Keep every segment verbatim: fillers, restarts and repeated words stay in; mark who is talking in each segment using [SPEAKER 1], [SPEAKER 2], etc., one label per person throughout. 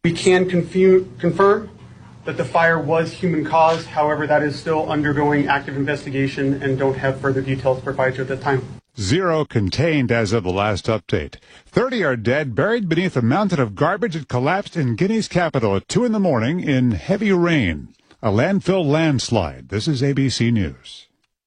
[SPEAKER 1] We can confu- confirm that the fire was human-caused. However, that is still undergoing active investigation and don't have further details to provide you at this time.
[SPEAKER 2] Zero contained as of the last update. thirty are dead, buried beneath a mountain of garbage that collapsed in Guinea's capital at two in the morning in heavy rain. A landfill landslide. This is A B C News.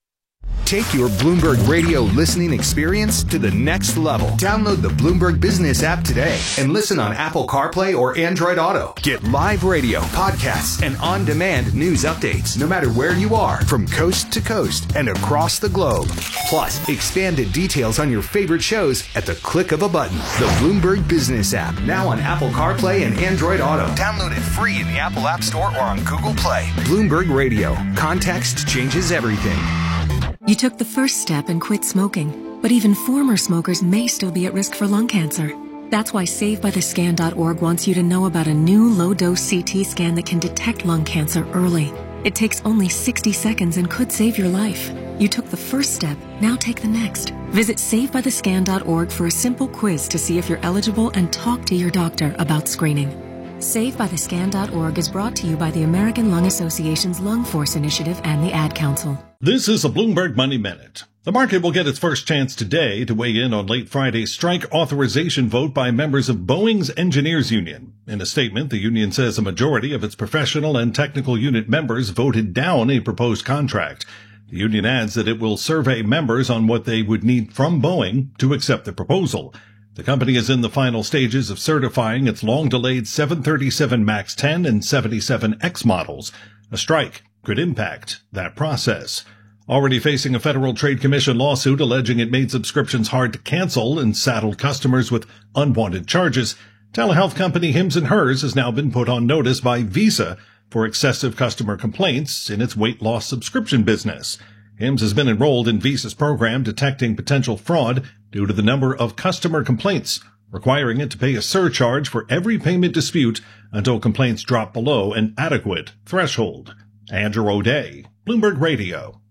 [SPEAKER 3] Take your Bloomberg Radio listening experience to the next level. Download the Bloomberg Business app today and listen on Apple CarPlay or Android Auto. Get live radio, podcasts, and on-demand news updates no matter where you are, from coast to coast and across the globe. Plus, expanded details on your favorite shows at the click of a button. The Bloomberg Business app, now on Apple CarPlay and Android Auto. Download it free in the Apple App Store or on Google Play. Bloomberg Radio. Context changes everything.
[SPEAKER 4] You took the first step and quit smoking, but even former smokers may still be at risk for lung cancer. That's why Save By The Scan dot org wants you to know about a new low-dose C T scan that can detect lung cancer early. It takes only sixty seconds and could save your life. You took the first step, now take the next. Visit Save By The Scan dot org for a simple quiz to see if you're eligible and talk to your doctor about screening. Save By The Scan dot org is brought to you by the American Lung Association's Lung Force Initiative and the Ad Council.
[SPEAKER 5] This is a Bloomberg Money Minute. The market will get its first chance today to weigh in on late Friday's strike authorization vote by members of Boeing's Engineers Union. In a statement, the union says a majority of its professional and technical unit members voted down a proposed contract. The union adds that it will survey members on what they would need from Boeing to accept the proposal. The company is in the final stages of certifying its long-delayed seven thirty-seven MAX ten and seventy-seven X models. A strike could impact that process. Already facing a Federal Trade Commission lawsuit alleging it made subscriptions hard to cancel and saddled customers with unwanted charges, telehealth company Hims and Hers has now been put on notice by Visa for excessive customer complaints in its weight loss subscription business. Hims has been enrolled in Visa's program detecting potential fraud due to the number of customer complaints, requiring it to pay a surcharge for every payment dispute until complaints drop below an adequate threshold. Andrew O'Day, Bloomberg Radio.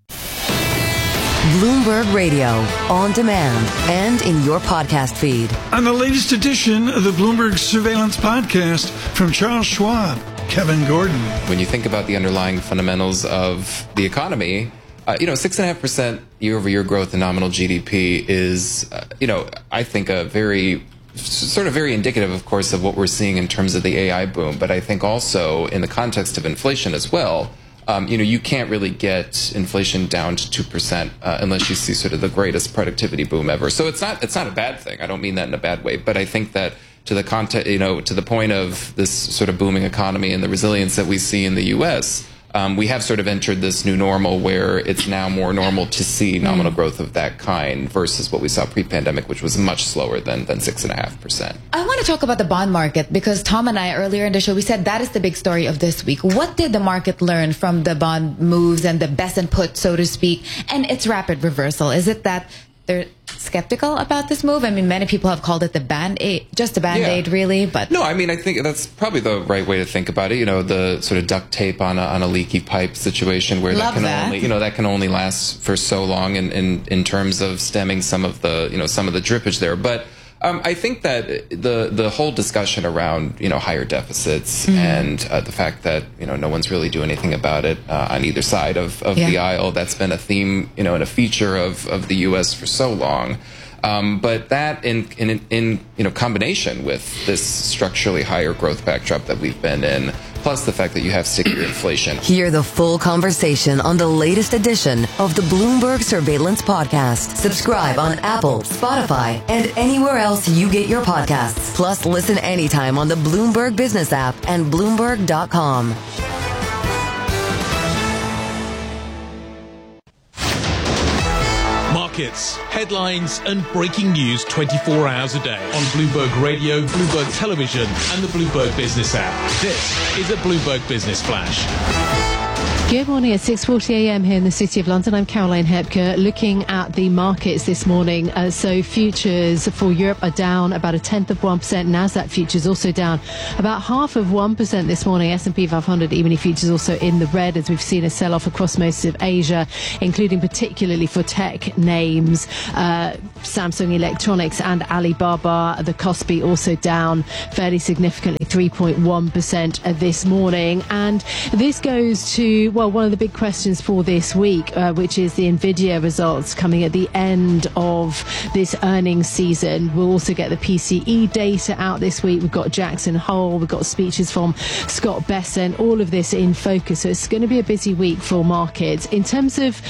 [SPEAKER 6] Bloomberg Radio, on demand and in your podcast feed.
[SPEAKER 7] On the latest edition of the Bloomberg Surveillance Podcast from Charles Schwab, Kevin Gordon.
[SPEAKER 8] When you think about the underlying fundamentals of the economy, uh, you know, six point five percent year-over-year growth in nominal G D P is, uh, you know, I think a very sort of very indicative, of course, of what we're seeing in terms of the A I boom. But I think also in the context of inflation as well, Um, you know, you can't really get inflation down to two percent uh, unless you see sort of the greatest productivity boom ever. So it's not it's not a bad thing. I don't mean that in a bad way, but I think that to the context, you know, to the point of this sort of booming economy and the resilience that we see in the U S, um, we have sort of entered this new normal where it's now more normal to see nominal growth of that kind versus what we saw pre-pandemic, which was much slower than than six and a half percent.
[SPEAKER 9] I want to talk about the bond market because Tom and I earlier in the show, we said that is the big story of this week. What did the market learn from the bond moves and the best and put, so to speak, and its rapid reversal? Is it that they're skeptical about this move? I mean, many people have called it the band-aid, just a band-aid, yeah. really. But
[SPEAKER 8] no, I mean, I think that's probably the right way to think about it. You know, the sort of duct tape on a, on a leaky pipe situation where
[SPEAKER 9] Love
[SPEAKER 8] that can
[SPEAKER 9] that.
[SPEAKER 8] only, you know, that can only last for so long in, in, in terms of stemming some of the, you know, some of the drippage there. But Um, I think that the the whole discussion around, you know, higher deficits mm-hmm. and uh, the fact that, you know, no one's really doing anything about it uh, on either side of, of yeah. the aisle, that's been a theme, you know, and a feature of, of the U S for so long. Um, but that in, in, in, you know, combination with this structurally higher growth backdrop that we've been in, plus the fact that you have stickier inflation.
[SPEAKER 6] Hear the full conversation on the latest edition of the Bloomberg Surveillance Podcast. Subscribe on Apple, Spotify, and anywhere else you get your podcasts. Plus, listen anytime on the Bloomberg Business app and Bloomberg dot com.
[SPEAKER 10] Markets, headlines, and breaking news twenty-four hours a day on Bloomberg Radio, Bloomberg Television, and the Bloomberg Business app. This is a Bloomberg Business Flash.
[SPEAKER 11] Good morning at six forty a m here in the City of London. I'm Caroline Hepker. Looking at the markets this morning, uh, so futures for Europe are down about a tenth of one percent. Nasdaq futures also down about half of one percent this morning. S and P five hundred E-mini futures also in the red as we've seen a sell-off across most of Asia, including particularly for tech names, uh, Samsung Electronics and Alibaba. The Kospi also down fairly significantly, three point one percent this morning. And this goes to, well, one of the big questions for this week, uh, which is the Nvidia results coming at the end of this earnings season. We'll also get the P C E data out this week. We've got Jackson Hole, we've got speeches from Scott Bessent, all of this in focus. So it's going to be a busy week for markets. In terms of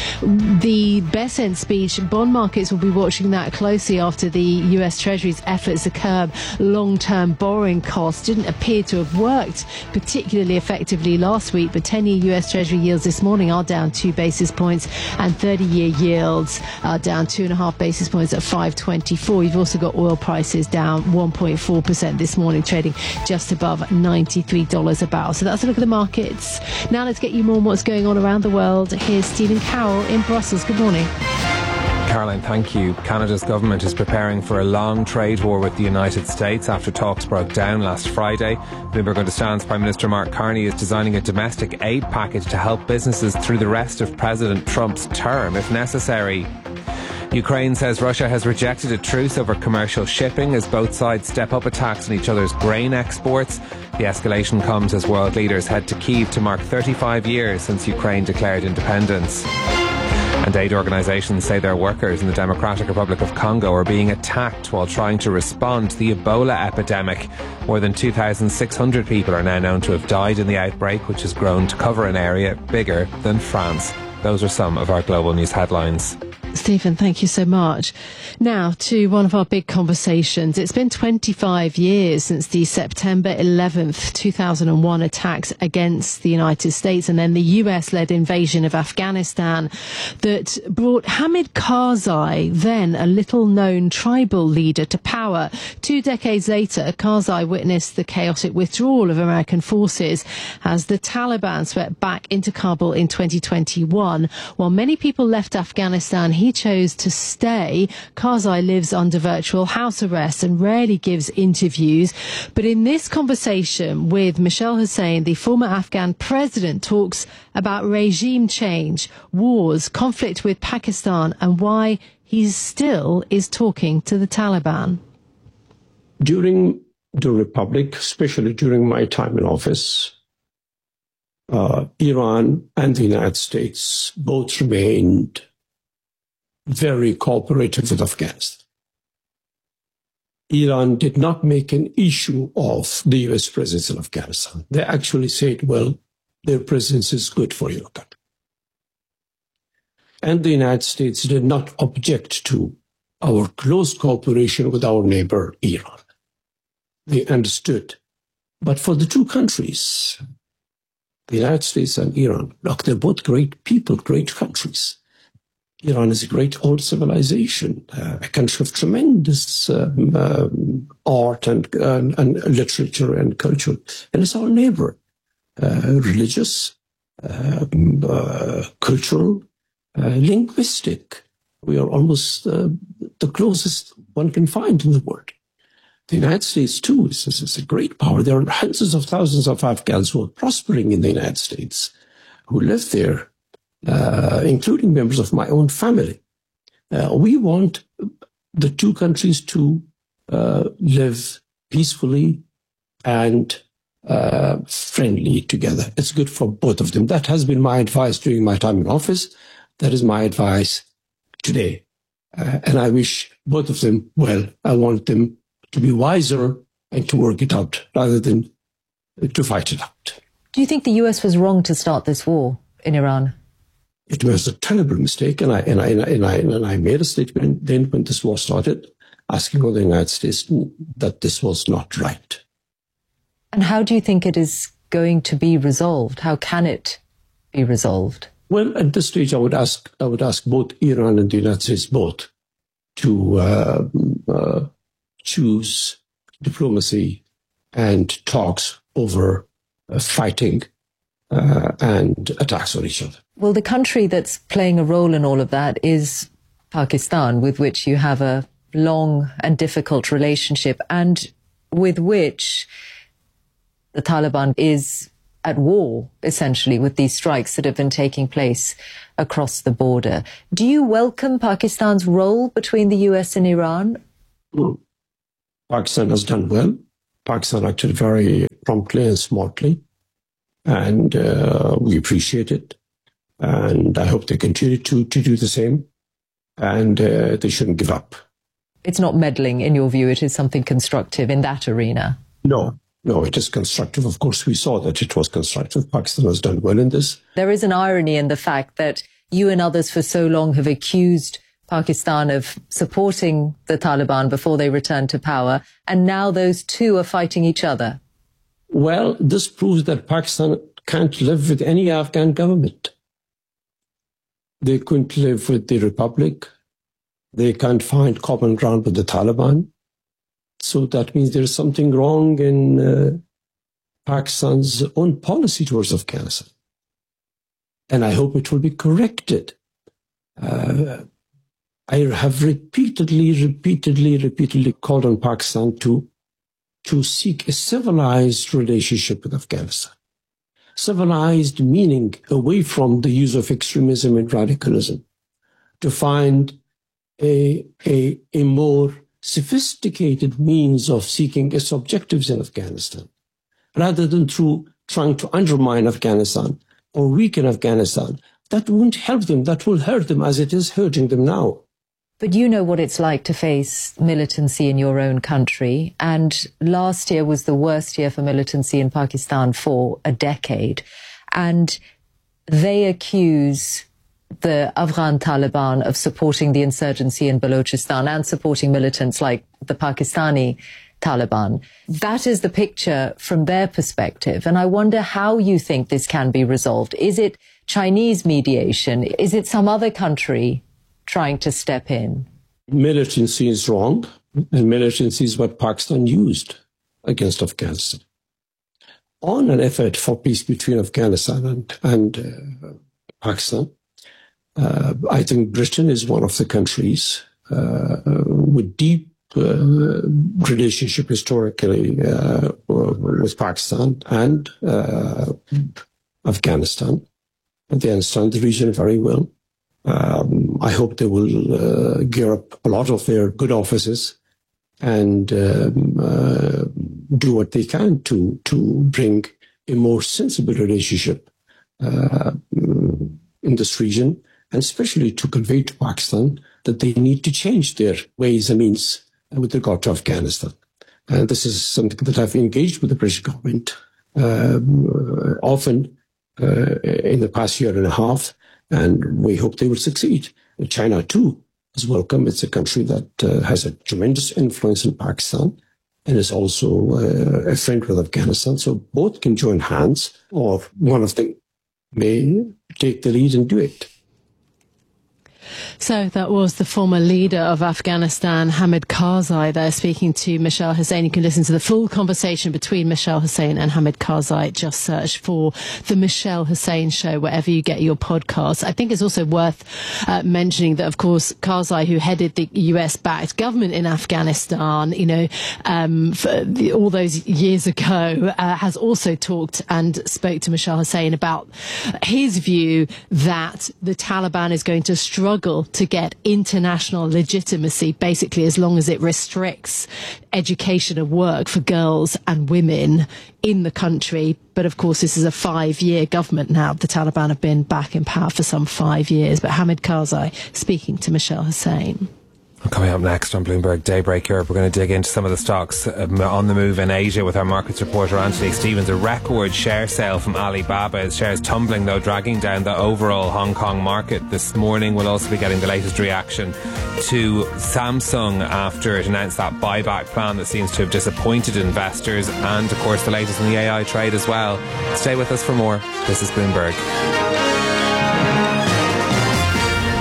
[SPEAKER 11] the Bessent speech, bond markets will be watching that closely after the U S Treasury's efforts to curb long-term borrowing costs didn't appear to have worked particularly effectively last week, but ten-year U S Treasury yields this morning are down two basis points and thirty-year yields are down two and a half basis points at five twenty-four. You've also got oil prices down one point four percent this morning, trading just above ninety-three dollars a barrel. So that's a look at the markets. Now let's get you more on what's going on around the world. Here's Stephen Carroll in Brussels. Good morning.
[SPEAKER 12] Caroline, thank you. Canada's government is preparing for a long trade war with the United States after talks broke down last Friday. Bloomberg understands Prime Minister Mark Carney is designing a domestic aid package to help businesses through the rest of President Trump's term, if necessary. Ukraine says Russia has rejected a truce over commercial shipping as both sides step up attacks on each other's grain exports. The escalation comes as world leaders head to Kyiv to mark thirty-five years since Ukraine declared independence. And aid organisations say their workers in the Democratic Republic of Congo are being attacked while trying to respond to the Ebola epidemic. More than two thousand six hundred people are now known to have died in the outbreak, which has grown to cover an area bigger than France. Those are some of our global news headlines.
[SPEAKER 11] Stephen, thank you so much. Now to one of our big conversations. It's been twenty-five years since the September eleventh, two thousand one attacks against the United States and then the U S-led invasion of Afghanistan that brought Hamid Karzai, then a little-known tribal leader, to power. Two decades later, Karzai witnessed the chaotic withdrawal of American forces as the Taliban swept back into Kabul in twenty twenty-one. While many people left Afghanistan, he chose to stay. Karzai lives under virtual house arrest and rarely gives interviews. But in this conversation with Michelle Hussein, the former Afghan president talks about regime change, wars, conflict with Pakistan, and why he still is talking to the Taliban.
[SPEAKER 13] During the Republic, especially during my time in office, uh, Iran and the United States both remained very cooperative with Afghanistan. Iran did not make an issue of the U S presence in Afghanistan. They actually said, well, their presence is good for your country. And the United States did not object to our close cooperation with our neighbor, Iran. They understood. But for the two countries, the United States and Iran, look, they're both great people, great countries. Iran is a great old civilization, uh, a country of tremendous um, um, art and, and, and literature and culture. And it's our neighbor, uh, religious, uh, uh, cultural, uh, linguistic. We are almost uh, the closest one can find in the world. The United States, too, is, is a great power. There are hundreds of thousands of Afghans who are prospering in the United States, who live there. Uh, including members of my own family. Uh, we want the two countries to uh, live peacefully and uh, friendly together. It's good for both of them. That has been my advice during my time in office. That is my advice today. Uh, and I wish both of them well. I want them to be wiser and to work it out rather than to fight it out.
[SPEAKER 14] Do you think the U S was wrong to start this war in Iran?
[SPEAKER 13] It was a terrible mistake, and I and I and I and I made a statement then when this war started, asking all the United States that this was not right.
[SPEAKER 14] And how do you think it is going to be resolved? How can it be resolved?
[SPEAKER 13] Well, at this stage, I would ask I would ask both Iran and the United States both to uh, uh, choose diplomacy and talks over uh, fighting uh, and attacks on each other.
[SPEAKER 14] Well, the country that's playing a role in all of that is Pakistan, with which you have a long and difficult relationship, and with which the Taliban is at war, essentially, with these strikes that have been taking place across the border. Do you welcome Pakistan's role between the U S and Iran?
[SPEAKER 13] Well, Pakistan has done well. Pakistan acted very promptly and smartly, and uh, we appreciate it. And I hope they continue to, to do the same, and uh, they shouldn't give up.
[SPEAKER 14] It's not meddling, in your view. It is something constructive in that arena.
[SPEAKER 13] No, no, it is constructive. Of course, we saw that it was constructive. Pakistan has done well in this.
[SPEAKER 14] There is an irony in the fact that you and others for so long have accused Pakistan of supporting the Taliban before they returned to power, and now those two are fighting each other.
[SPEAKER 13] Well, this proves that Pakistan can't live with any Afghan government. They couldn't live with the Republic. They can't find common ground with the Taliban. So that means there's something wrong in uh, Pakistan's own policy towards Afghanistan. And I hope it will be corrected. Uh, I have repeatedly, repeatedly, repeatedly called on Pakistan to, to seek a civilized relationship with Afghanistan. Civilized meaning away from the use of extremism and radicalism, to find a, a, a more sophisticated means of seeking its objectives in Afghanistan, rather than through trying to undermine Afghanistan or weaken Afghanistan. That won't help them. That will hurt them as it is hurting them now.
[SPEAKER 14] But you know what it's like to face militancy in your own country. And last year was the worst year for militancy in Pakistan for a decade. And they accuse the Afghan Taliban of supporting the insurgency in Balochistan and supporting militants like the Pakistani Taliban. That is the picture from their perspective. And I wonder how you think this can be resolved. Is it Chinese mediation? Is it some other country trying to step in?
[SPEAKER 13] Militancy is wrong, and militancy is what Pakistan used against Afghanistan. On an effort for peace between Afghanistan and, and uh, Pakistan, uh, I think Britain is one of the countries uh, with deep uh, relationship historically uh, with Pakistan and uh, Afghanistan. And they understand the region very well. Um, I hope they will uh, gear up a lot of their good offices and um, uh, do what they can to to bring a more sensible relationship uh, in this region, and especially to convey to Pakistan that they need to change their ways and means with regard to Afghanistan. And this is something that I've engaged with the British government um, often uh, in the past year and a half. And we hope they will succeed. China, too, is welcome. It's a country that uh, has a tremendous influence in Pakistan and is also uh, a friend with Afghanistan. So both can join hands, or one of them may take the lead and do it.
[SPEAKER 11] So that was the former leader of Afghanistan, Hamid Karzai, there speaking to Mishal Husain. You can listen to the full conversation between Mishal Husain and Hamid Karzai. Just search for The Mishal Husain Show wherever you get your podcasts. I think it's also worth uh, mentioning that, of course, Karzai, who headed the U S-backed government in Afghanistan, you know, um, for the, all those years ago, uh, has also talked and spoke to Mishal Husain about his view that the Taliban is going to struggle to get international legitimacy, basically, as long as it restricts education and work for girls and women in the country. But of course, this is a five-year government now. The Taliban have been back in power for some five years. But Hamid Karzai speaking to Mishal Husain.
[SPEAKER 12] Coming up next on Bloomberg Daybreak Europe, we're going to dig into some of the stocks um, on the move in Asia with our markets reporter Anthony Stevens. A record share sale from Alibaba. His shares tumbling, though, dragging down the overall Hong Kong market. This morning we'll also be getting the latest reaction to Samsung after it announced that buyback plan that seems to have disappointed investors, and of course the latest in the A I trade as well. Stay with us for more. This is Bloomberg.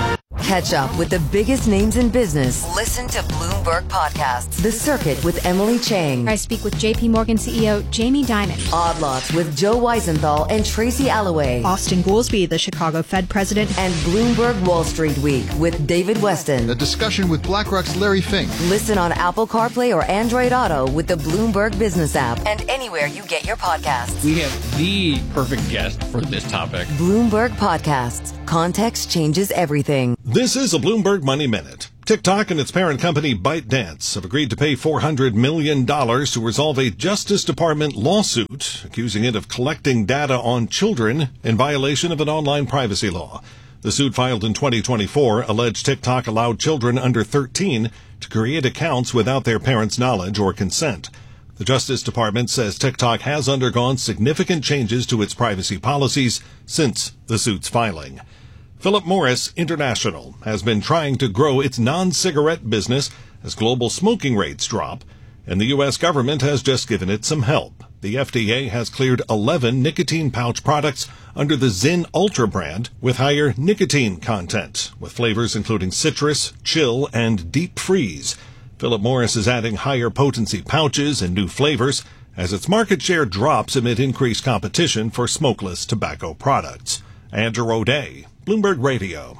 [SPEAKER 6] Catch up with the biggest names in business. Listen to Bloomberg Podcasts. The Circuit with Emily Chang.
[SPEAKER 15] I speak with J P Morgan C E O Jamie Dimon.
[SPEAKER 6] Odd Lots with Joe Weisenthal and Tracy Alloway.
[SPEAKER 15] Austin Goolsbee, the Chicago Fed president.
[SPEAKER 6] And Bloomberg Wall Street Week with David Weston.
[SPEAKER 16] A discussion with BlackRock's Larry Fink.
[SPEAKER 6] Listen on Apple CarPlay or Android Auto with the Bloomberg Business app and anywhere you get your podcasts.
[SPEAKER 17] We have the perfect guest for this topic.
[SPEAKER 6] Bloomberg Podcasts. Context changes everything.
[SPEAKER 5] This is a Bloomberg Money Minute. TikTok and its parent company ByteDance have agreed to pay four hundred million dollars to resolve a Justice Department lawsuit accusing it of collecting data on children in violation of an online privacy law. The suit filed in twenty twenty-four alleged TikTok allowed children under thirteen to create accounts without their parents' knowledge or consent. The Justice Department says TikTok has undergone significant changes to its privacy policies since the suit's filing. Philip Morris International has been trying to grow its non-cigarette business as global smoking rates drop, and the U S government has just given it some help. The F D A has cleared eleven nicotine pouch products under the Zyn Ultra brand with higher nicotine content, with flavors including citrus, chill, and deep freeze. Philip Morris is adding higher potency pouches and new flavors as its market share drops amid increased competition for smokeless tobacco products. Andrew O'Day, Bloomberg Radio.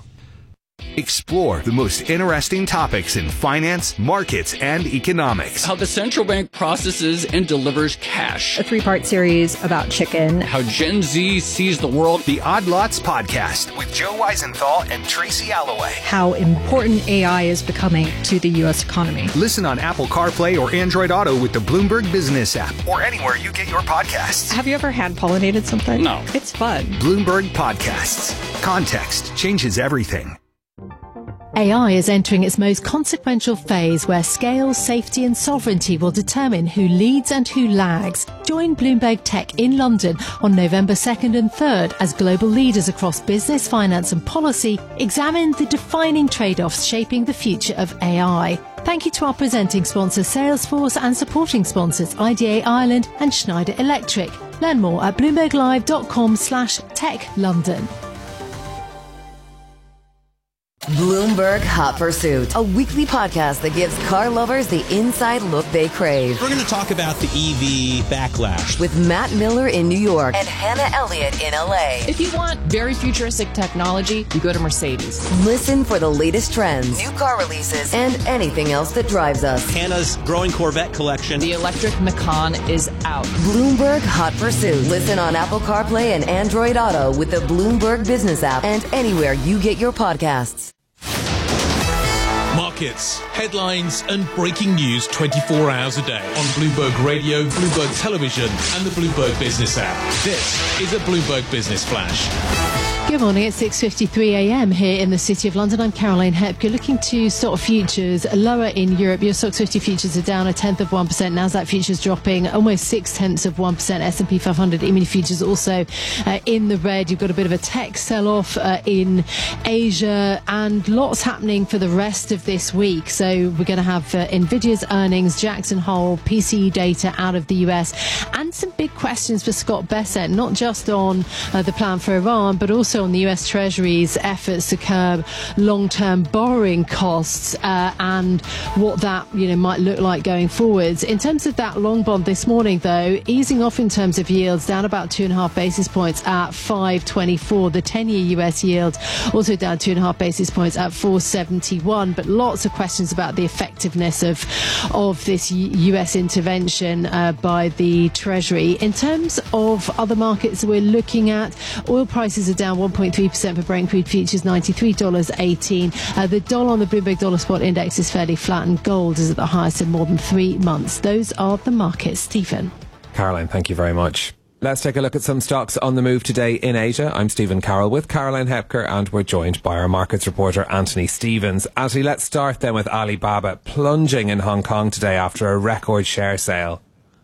[SPEAKER 3] Explore the most interesting topics in finance, markets, and economics.
[SPEAKER 17] How the central bank processes and delivers cash.
[SPEAKER 15] A three-part series about chicken.
[SPEAKER 17] How Gen Z sees the world.
[SPEAKER 3] The Odd Lots Podcast with Joe Weisenthal and Tracy Alloway.
[SPEAKER 15] How important A I is becoming to the U S economy.
[SPEAKER 3] Listen on Apple CarPlay or Android Auto with the Bloomberg Business app or anywhere you get your podcasts.
[SPEAKER 15] Have you ever hand pollinated something?
[SPEAKER 17] No.
[SPEAKER 15] It's fun.
[SPEAKER 3] Bloomberg Podcasts. Context changes everything.
[SPEAKER 11] A I is entering its most consequential phase where scale, safety and sovereignty will determine who leads and who lags. Join Bloomberg Tech in London on November second and third as global leaders across business, finance and policy examine the defining trade-offs shaping the future of A I. Thank you to our presenting sponsors Salesforce and supporting sponsors I D A Ireland and Schneider Electric. Learn more at bloomberglive.com slash tech London.
[SPEAKER 6] Bloomberg Hot Pursuit, a weekly podcast that gives car lovers the inside look they crave.
[SPEAKER 18] We're going to talk about the E V backlash
[SPEAKER 6] with Matt Miller in New York and Hannah Elliott in L A.
[SPEAKER 19] If you want very futuristic technology, you go to Mercedes.
[SPEAKER 6] Listen for the latest trends, new car releases, and anything else that drives us.
[SPEAKER 18] Hannah's growing Corvette collection.
[SPEAKER 19] The electric Macan is out.
[SPEAKER 6] Bloomberg Hot Pursuit. Listen on Apple CarPlay and Android Auto with the Bloomberg Business app and anywhere you get your podcasts.
[SPEAKER 10] Markets, headlines and breaking news twenty-four hours a day on Bloomberg Radio, Bloomberg Television and the Bloomberg Business app. This is a Bloomberg Business Flash.
[SPEAKER 11] Good morning, it's six fifty-three a m here in the City of London. I'm Caroline Hepker. Looking to stock futures lower in Europe. Your Stoxx fifty futures are down a tenth of one percent. Nasdaq futures dropping almost six tenths of one percent. S and P five hundred E-mini futures also uh, in the red. You've got a bit of a tech sell-off uh, in Asia and lots happening for the rest of this week. So we're going to have uh, Nvidia's earnings, Jackson Hole, P C E data out of the U S, and some big questions for Scott Bessent, not just on uh, the plan for Iran, but also on the U S Treasury's efforts to curb long-term borrowing costs uh, and what that you know might look like going forwards. In terms of that long bond this morning, though, easing off in terms of yields, down about two and a half basis points at five twenty-four. The ten-year U S yield also down two and a half basis points at four seventy-one. But lots of questions about the effectiveness of of this U S intervention uh, by the Treasury. In terms of other markets we're looking at, oil prices are down one point three percent for Brent crude futures, ninety-three dollars eighteen. Uh, the dollar on the Bloomberg Dollar Spot Index is fairly flat, and gold is at the highest in more than three months. Those are the markets. Stephen.
[SPEAKER 12] Caroline, thank you very much. Let's take a look at some stocks on the move today in Asia. I'm Stephen Carroll with Caroline Hepker, and we're joined by our markets reporter Anthony Stevens. Anthony, let's start then with Alibaba plunging in Hong Kong today after a record share sale.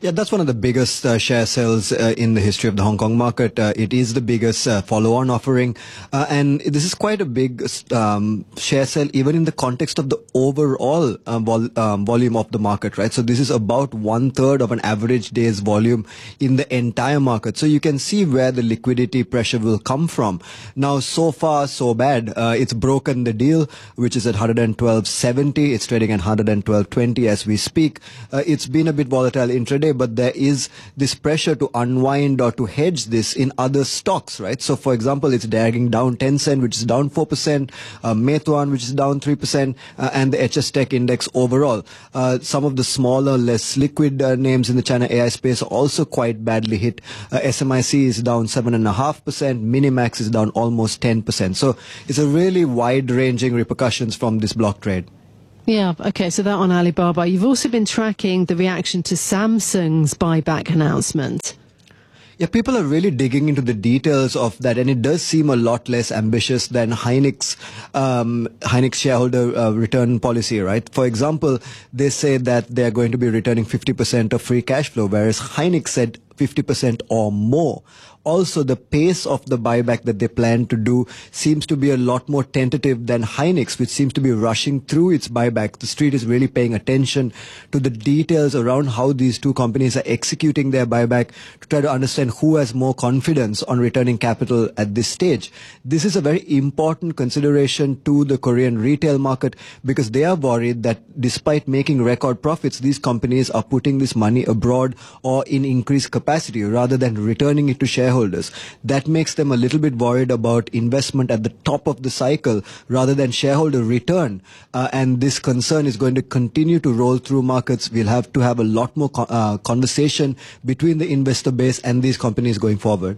[SPEAKER 20] Yeah, that's one of the biggest uh, share sales uh, in the history of the Hong Kong market. Uh, it is the biggest uh, follow-on offering. Uh, and this is quite a big um, share sale, even in the context of the overall uh, vol- um, volume of the market, right? So this is about one third of an average day's volume in the entire market. So you can see where the liquidity pressure will come from. Now, so far, so bad. Uh, it's broken the deal, which is at one twelve seventy. It's trading at one twelve twenty as we speak. Uh, it's been a bit volatile intraday, but there is this pressure to unwind or to hedge this in other stocks, right? So, for example, it's dragging down Tencent, which is down four percent, uh, Meituan, which is down three percent, uh, and the H S Tech index overall. Uh, some of the smaller, less liquid uh, names in the China A I space are also quite badly hit. Uh, S M I C is down seven point five percent, Minimax is down almost ten percent. So it's a really wide-ranging repercussions from this block trade.
[SPEAKER 11] Yeah, okay, so that on Alibaba. You've also been tracking the reaction to Samsung's buyback announcement.
[SPEAKER 20] Yeah, people are really digging into the details of that, and it does seem a lot less ambitious than Hynix, um, Hynix shareholder uh, return policy, right? For example, they say that they are going to be returning fifty percent of free cash flow, whereas Hynix said fifty percent or more. Also, the pace of the buyback that they plan to do seems to be a lot more tentative than Hynix, which seems to be rushing through its buyback. The street is really paying attention to the details around how these two companies are executing their buyback to try to understand who has more confidence on returning capital at this stage. This is a very important consideration to the Korean retail market because they are worried that despite making record profits, these companies are putting this money abroad or in increased capacity rather than returning it to shareholders. That makes them a little bit worried about investment at the top of the cycle rather than shareholder return. Uh, and this concern is going to continue to roll through markets. We'll have to have a lot more co- uh, conversation between the investor base and these companies going forward.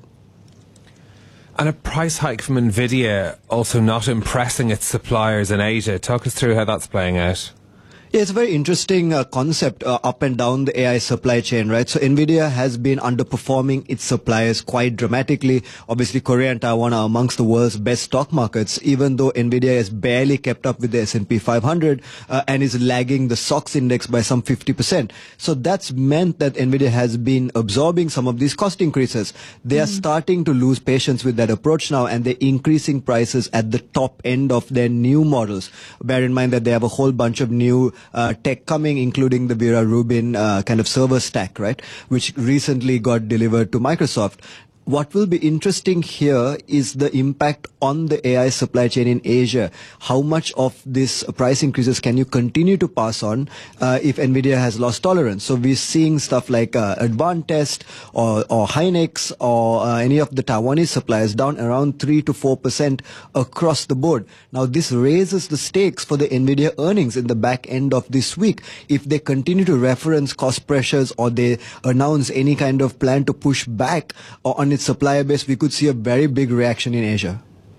[SPEAKER 12] And a price hike from Nvidia also not impressing its suppliers in Asia. Talk us through how that's playing out.
[SPEAKER 20] Yeah, it's a very interesting uh, concept uh, up and down the A I supply chain, right? So Nvidia has been underperforming its suppliers quite dramatically. Obviously, Korea and Taiwan are amongst the world's best stock markets, even though Nvidia has barely kept up with the S and P five hundred uh, and is lagging the S O X index by some fifty percent. So that's meant that Nvidia has been absorbing some of these cost increases. They mm. are starting to lose patience with that approach now, and they're increasing prices at the top end of their new models. Bear in mind that they have a whole bunch of new Uh, tech coming, including the Vera Rubin uh, kind of server stack, right, which recently got delivered to Microsoft. What will be interesting here is the impact on the A I supply chain in Asia. How much of this price increases can you continue to pass on uh, if Nvidia has lost tolerance? So we're seeing stuff like uh, Advantest or, or Hynix or uh, any of the Taiwanese suppliers down around three to four percent across the board. Now this raises the stakes for the Nvidia earnings in the back end of this week. If they continue to reference cost pressures or they announce any kind of plan to push back on its supplier base, we could see a very big reaction in Asia.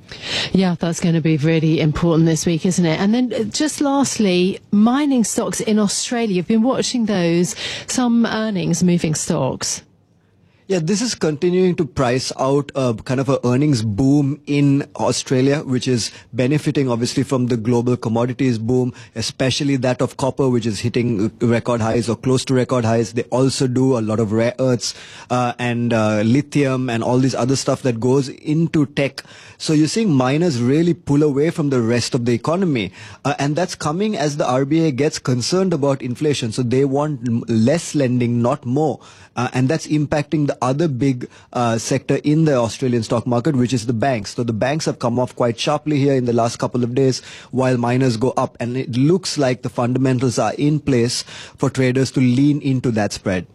[SPEAKER 11] Yeah, that's going to be really important this week, isn't it? And then just lastly, mining stocks in Australia. You've been watching those, some earnings moving stocks.
[SPEAKER 20] Yeah, this is continuing to price out a kind of a earnings boom in Australia, which is benefiting obviously from the global commodities boom, especially that of copper, which is hitting record highs or close to record highs. They also do a lot of rare earths uh, and uh, lithium and all this other stuff that goes into tech. So you're seeing miners really pull away from the rest of the economy. Uh, and that's coming as the R B I gets concerned about inflation. So they want less lending, not more. Uh, and that's impacting the other big uh, sector in the Australian stock market, which is the banks. So the banks have come off quite sharply here in the last couple of days, while miners go up. And it looks like the fundamentals are in place for traders to lean into that spread.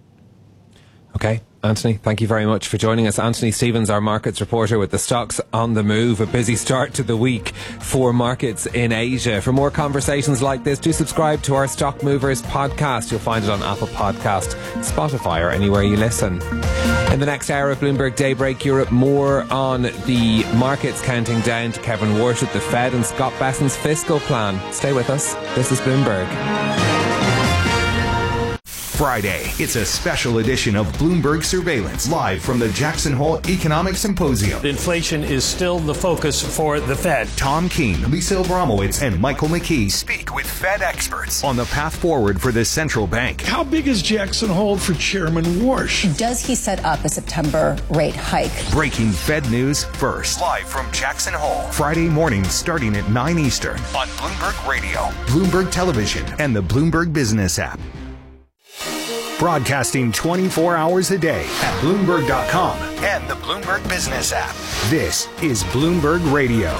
[SPEAKER 12] Okay. Anthony, thank you very much for joining us. Anthony Stevens, our markets reporter with the stocks on the move. A busy start to the week for markets in Asia. For more conversations like this, do subscribe to our Stock Movers podcast. You'll find it on Apple Podcast, Spotify, or anywhere you listen. In the next hour of Bloomberg Daybreak Europe, more on the markets counting down to Kevin Warsh at the Fed and Scott Bessent's fiscal plan. Stay with us. This is Bloomberg.
[SPEAKER 3] Friday, it's a special edition of Bloomberg Surveillance, live from the Jackson Hole Economic Symposium.
[SPEAKER 21] Inflation is still the focus for the Fed.
[SPEAKER 3] Tom Keene, Lisa Abramowitz, and Michael McKee speak with Fed experts on the path forward for the central bank.
[SPEAKER 7] How big is Jackson Hole for Chairman Warsh?
[SPEAKER 22] Does he set up a September rate hike?
[SPEAKER 3] Breaking Fed news first, live from Jackson Hole, Friday morning starting at nine Eastern on Bloomberg Radio, Bloomberg Television, and the Bloomberg Business app. Broadcasting twenty-four hours a day at Bloomberg dot com and the Bloomberg Business app. This is Bloomberg Radio.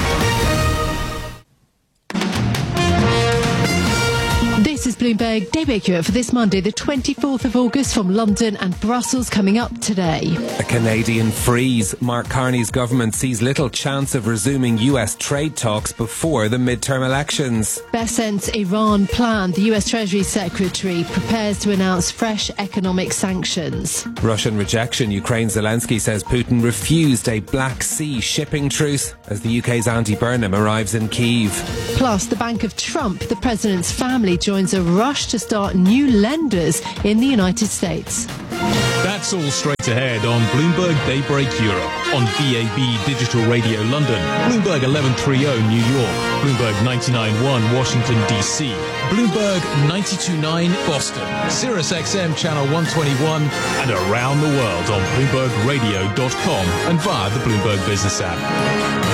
[SPEAKER 11] This is Bloomberg Daybreak Europe for this Monday, the twenty-fourth of August, from London and Brussels, coming up today.
[SPEAKER 12] A Canadian freeze. Mark Carney's government sees little chance of resuming U S trade talks before the midterm elections.
[SPEAKER 11] Bessent's Iran plan. The U S Treasury Secretary prepares to announce fresh economic sanctions.
[SPEAKER 12] Russian rejection. Ukraine Zelensky says Putin refused a Black Sea shipping truce as the U K's Andy Burnham arrives in Kyiv.
[SPEAKER 11] Plus, the Bank of Trump, the president's family, joins a rush to start new lenders in the United States.
[SPEAKER 10] That's all straight ahead on Bloomberg Daybreak Europe, on B A B Digital Radio London, Bloomberg eleven thirty New York, Bloomberg ninety-nine point one Washington D C, Bloomberg ninety-two point nine Boston, Sirius X M Channel one twenty-one, and around the world on Bloomberg Radio dot com and via the Bloomberg Business app.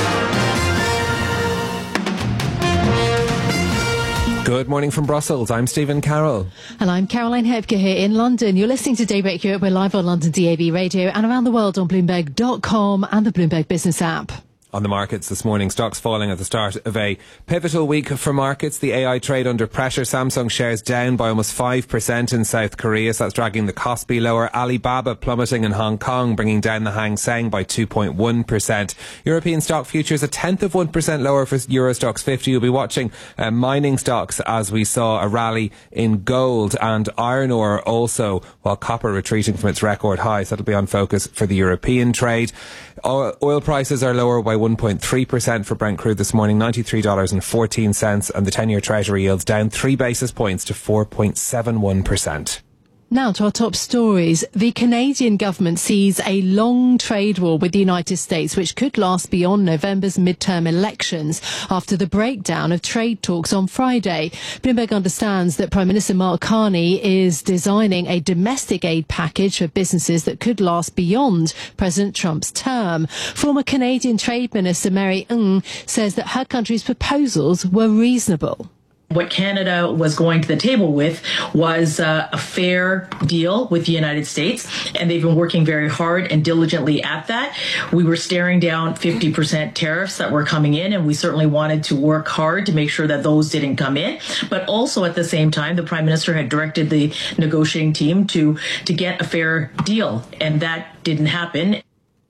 [SPEAKER 12] Good morning from Brussels. I'm Stephen Carroll.
[SPEAKER 11] And I'm Caroline Hepker here in London. You're listening to Daybreak Europe. We're live on London D A B Radio and around the world on Bloomberg dot com and the Bloomberg Business app.
[SPEAKER 12] On the markets this morning, stocks falling at the start of a pivotal week for markets. The A I trade under pressure. Samsung shares down by almost five percent in South Korea, so that's dragging the Kospi lower. Alibaba plummeting in Hong Kong, bringing down the Hang Seng by two point one percent. European stock futures a tenth of one percent lower for Euro Stoxx fifty. You'll be watching uh, mining stocks as we saw a rally in gold and iron ore also, while copper retreating from its record highs. That'll be on focus for the European trade. Oil prices are lower by one point three percent for Brent crude this morning, ninety-three dollars and fourteen cents, and the ten-year Treasury yields down three basis points to four point seven one percent.
[SPEAKER 11] Now to our top stories. The Canadian government sees a long trade war with the United States, which could last beyond November's midterm elections after the breakdown of trade talks on Friday. Bloomberg understands that Prime Minister Mark Carney is designing a domestic aid package for businesses that could last beyond President Trump's term. Former Canadian Trade Minister Mary Ng says that her country's proposals were reasonable.
[SPEAKER 23] What Canada was going to the table with was uh, a fair deal with the United States, and they've been working very hard and diligently at that. We were staring down fifty percent tariffs that were coming in, and we certainly wanted to work hard to make sure that those didn't come in. But also at the same time, the Prime Minister had directed the negotiating team to, to get a fair deal, and that didn't happen.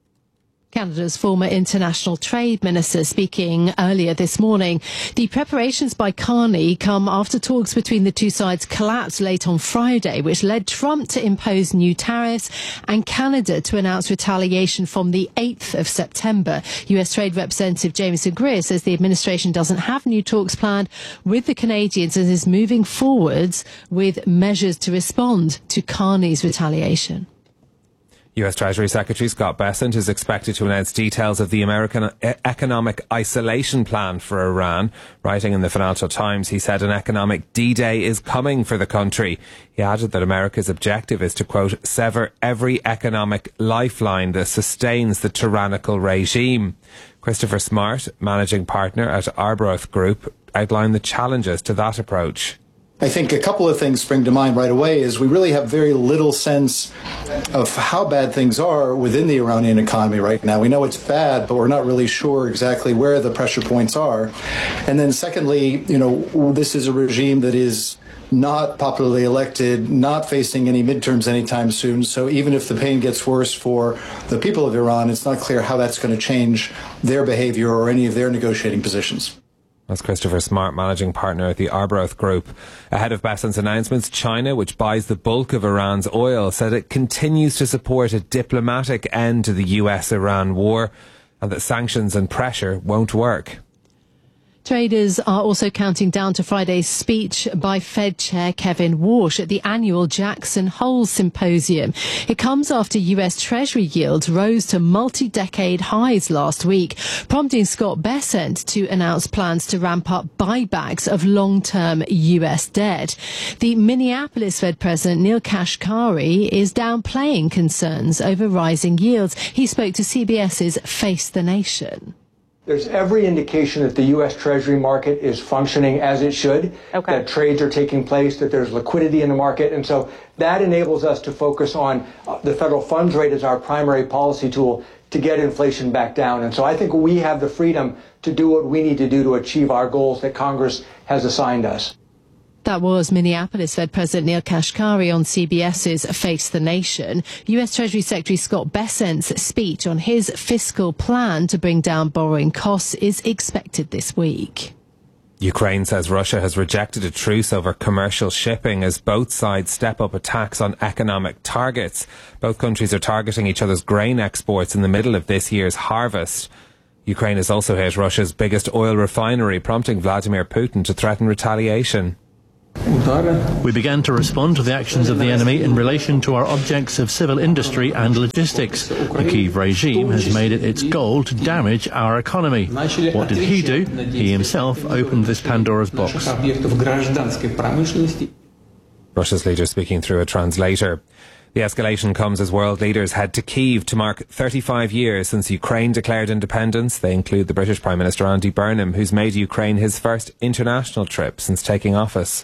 [SPEAKER 11] Canada's former international trade minister speaking earlier this morning. The preparations by Carney come after talks between the two sides collapsed late on Friday, which led Trump to impose new tariffs and Canada to announce retaliation from the eighth of September. U S Trade Representative Jameson Greer says the administration doesn't have new talks planned with the Canadians and is moving forwards with measures to respond to Carney's retaliation.
[SPEAKER 12] U S Treasury Secretary Scott Bessent is expected to announce details of the American economic isolation plan for Iran. Writing in the Financial Times, he said an economic D-Day is coming for the country. He added that America's objective is to, quote, sever every economic lifeline that sustains the tyrannical regime. Christopher Smart, managing partner at Arbroath Group, outlined the challenges to that approach.
[SPEAKER 24] I think a couple of things spring to mind right away is we really have very little sense of how bad things are within the Iranian economy right now. We know it's bad, but we're not really sure exactly where the pressure points are. And then secondly, you know, this is a regime that is not popularly elected, not facing any midterms anytime soon. So even if the pain gets worse for the people of Iran, it's not clear how that's going to change their behavior or any of their negotiating positions.
[SPEAKER 12] That's Christopher Smart, managing partner at the Arbroath Group. Ahead of Bessent's announcements, China, which buys the bulk of Iran's oil, said it continues to support a diplomatic end to the U S Iran war and that sanctions and pressure won't work.
[SPEAKER 11] Traders are also counting down to Friday's speech by Fed Chair Kevin Warsh at the annual Jackson Hole Symposium. It comes after U S Treasury yields rose to multi-decade highs last week, prompting Scott Bessent to announce plans to ramp up buybacks of long-term U S debt. The Minneapolis Fed President Neil Kashkari is downplaying concerns over rising yields. He spoke to CBS's Face the Nation.
[SPEAKER 1] There's every indication that the U S Treasury market is functioning as it should, okay. that trades are taking place, that there's liquidity in the market, and so that enables us to focus on uh, the federal funds rate as our primary policy tool to get inflation back down. And so I think we have the freedom to do what we need to do to achieve our goals that Congress has assigned us.
[SPEAKER 11] That was Minneapolis Fed President Neil Kashkari on CBS's Face the Nation. U S Treasury Secretary Scott Bessent's speech on his fiscal plan to bring down borrowing costs is expected this week.
[SPEAKER 12] Ukraine says Russia has rejected a truce over commercial shipping as both sides step up attacks on economic targets. Both countries are targeting each other's grain exports in the middle of this year's harvest. Ukraine has also hit Russia's biggest oil refinery, prompting Vladimir Putin to threaten retaliation.
[SPEAKER 2] We began to respond to the actions of the enemy in relation to our objects of civil industry and logistics. The Kyiv regime has made it its goal to damage our economy. What did he do? He himself opened this Pandora's box.
[SPEAKER 12] Russia's leader speaking through a translator. The escalation comes as world leaders head to Kyiv to mark thirty-five years since Ukraine declared independence. They include the British Prime Minister Andy Burnham, who's made Ukraine his first international trip since taking office.